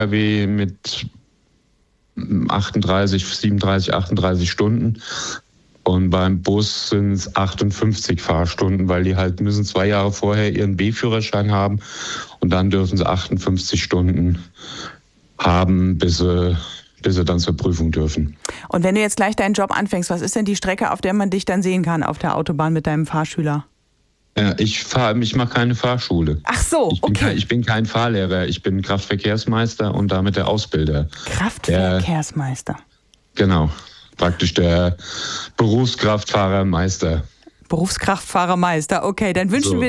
LKW mit 37, 38 Stunden. Und beim Bus sind es 58 Fahrstunden, weil die halt müssen 2 Jahre vorher ihren B-Führerschein haben und dann dürfen sie 58 Stunden haben, bis sie dann zur Prüfung dürfen. Und wenn du jetzt gleich deinen Job anfängst, was ist denn die Strecke, auf der man dich dann sehen kann auf der Autobahn mit deinem Fahrschüler? Ja, ich mache keine Fahrschule. Ach so, okay. Ich bin kein Fahrlehrer, ich bin Kraftverkehrsmeister und damit der Ausbilder. Kraftverkehrsmeister? Genau, praktisch der Berufskraftfahrermeister. Berufskraftfahrermeister, okay, dann wünschen wir